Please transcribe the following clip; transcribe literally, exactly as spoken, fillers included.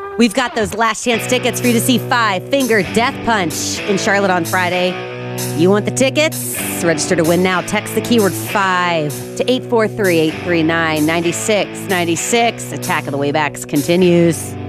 We've got those last chance tickets for you to see Five Finger Death Punch in Charlotte on Friday. You want the tickets? Register to win now. Text the keyword five to eight four three, eight three nine, nine six nine six. Attack of the Waybacks continues.